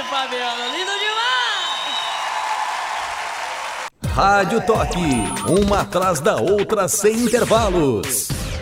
Fabiano, lindo demais! Rádio Toque, uma atrás da outra sem intervalos.